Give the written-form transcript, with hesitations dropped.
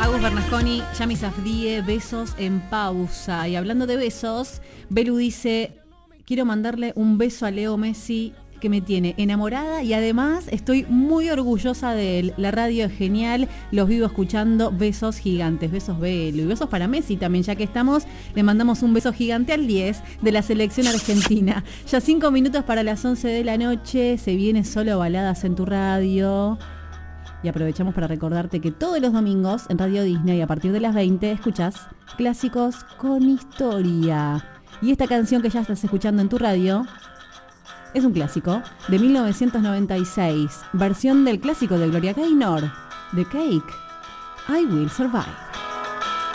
Agus Bernasconi, Yami Safdie, besos en pausa. Y hablando de besos, Belu dice, quiero mandarle un beso a Leo Messi, que me tiene enamorada y además estoy muy orgullosa de él. La radio es genial, los vivo escuchando. Besos gigantes, besos Belu. Y besos para Messi también, ya que estamos, le mandamos un beso gigante al 10 de la selección argentina. Ya 5 minutos para las 11 de la noche, se viene Solo Baladas en tu radio. Y aprovechamos para recordarte que todos los domingos en Radio Disney a partir de las 20 escuchás Clásicos con Historia. Y esta canción que ya estás escuchando en tu radio es un clásico de 1996, versión del clásico de Gloria Gaynor, The Cake, I Will Survive.